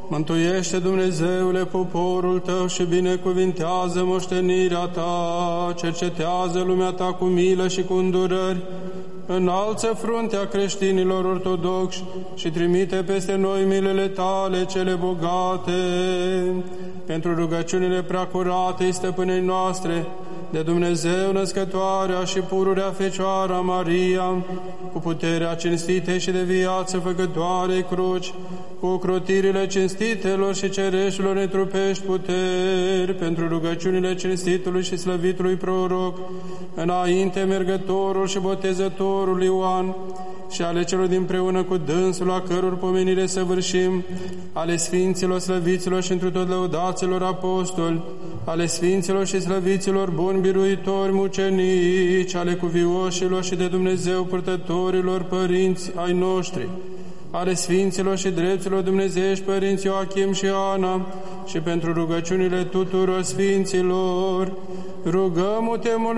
Mântuiește, Dumnezeule, poporul Tău și binecuvintează moștenirea Ta, cercetează lumea Ta cu milă și cu îndurări, înalță fruntea creștinilor ortodoxi și trimite peste noi milele Tale cele bogate. Pentru rugăciunile preacurate stăpânei noastre, de Dumnezeu născătoarea și pururea Fecioara Maria, cu puterea cinstitei și de viață făcătoarei cruci, cu ocrotirile cinstitelor și cereșilor netrupești puteri, pentru rugăciunile cinstitului și slăvitului proroc, înainte mergătorul și botezătorul Ioan, și ale celor dinpreună cu dânsul, la căror pomenire săvârșim, ale Sfinților, slăviților și întru tot lăudaților apostoli, ale Sfinților și slăviților buni biruitori mucenici, ale cuvioșilor și de Dumnezeu purtătorilor părinți ai noștri, ale Sfinților și dreptilor dumnezeiești părinți Ioachim și Ana, și pentru rugăciunile tuturor Sfinților, rugăm-te mult